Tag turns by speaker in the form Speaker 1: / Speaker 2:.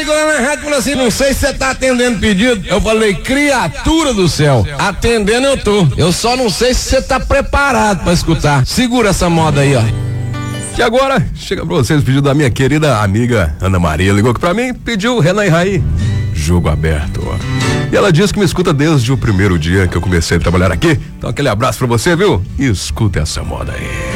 Speaker 1: ligou lá na rádio e falou assim: não sei se você tá atendendo pedido. Eu falei: criatura do céu, atendendo eu tô. Eu só não sei se você tá preparado pra escutar. Segura essa moda aí, ó.
Speaker 2: E agora, chega pra vocês o pedido da minha querida amiga Ana Maria. Ligou aqui pra mim, pediu Renan e Raí, Jogo Aberto. E ela diz que me escuta desde o primeiro dia que eu comecei a trabalhar aqui. Então aquele abraço pra você, viu? E escuta essa moda aí.